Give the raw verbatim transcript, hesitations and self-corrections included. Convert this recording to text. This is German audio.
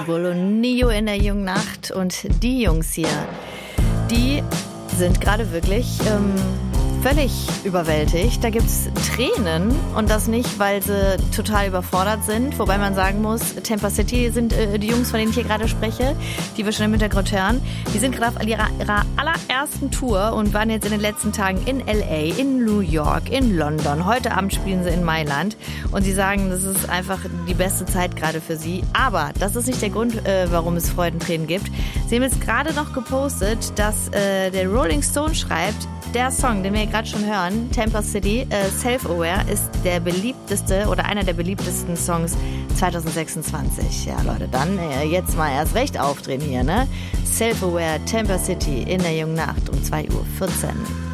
Pitbull und Nio in der jungen Nacht. Und die Jungs hier, die sind gerade wirklich ähm, völlig überwältigt. Da gibt's Tränen und das nicht, weil sie total überfordert sind. Wobei man sagen muss, Tampa City sind äh, die Jungs, von denen ich hier gerade spreche, die wir schon im Hintergrund hören. Die sind gerade auf ihrer, ihrer allerersten Tour und waren jetzt in den letzten Tagen in L A, in New York, in London. Heute Abend spielen sie in Mailand und sie sagen, das ist einfach die beste Zeit gerade für sie. Aber das ist nicht der Grund, äh, warum es Freudentränen gibt. Sie haben jetzt gerade noch gepostet, dass äh, der Rolling Stone schreibt, der Song, den wir gerade schon hören, Tampa City, äh, Self-Aware, ist der beliebteste oder einer der beliebtesten Songs zwanzig sechsundzwanzig. Ja, Leute, dann äh, jetzt mal erst recht aufdrehen hier, ne? Self-Aware, Tampa City in der jungen Nacht um zwei Uhr vierzehn.